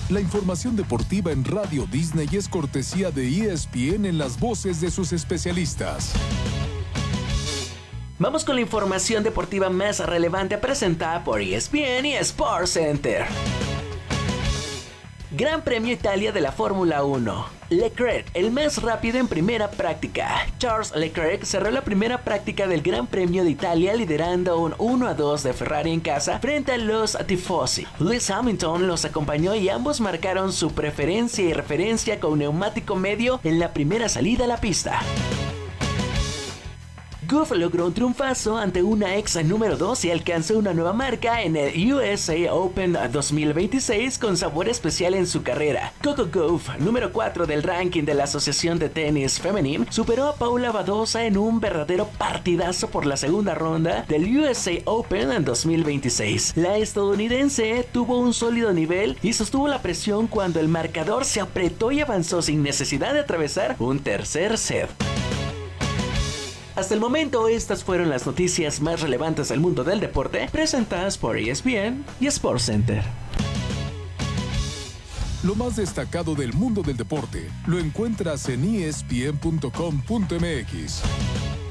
La información deportiva en Radio Disney es cortesía de ESPN en las voces de sus especialistas. Vamos con la información deportiva más relevante presentada por ESPN y Sports Center. Gran Premio Italia de la Fórmula 1. Leclerc, el más rápido en primera práctica. Charles Leclerc cerró la primera práctica del Gran Premio de Italia liderando un 1-2 de Ferrari en casa frente a los tifosi. Lewis Hamilton los acompañó y ambos marcaron su preferencia y referencia con neumático medio en la primera salida a la pista. Goff logró un triunfazo ante una ex número 2 y alcanzó una nueva marca en el USA Open 2026 con sabor especial en su carrera. Coco Gauff, número 4 del ranking de la Asociación de Tenis Femenil, superó a Paula Badosa en un verdadero partidazo por la segunda ronda del USA Open en 2026. La estadounidense tuvo un sólido nivel y sostuvo la presión cuando el marcador se apretó y avanzó sin necesidad de atravesar un tercer set. Hasta el momento, estas fueron las noticias más relevantes del mundo del deporte, presentadas por ESPN y Sports Center. Lo más destacado del mundo del deporte lo encuentras en espn.com.mx.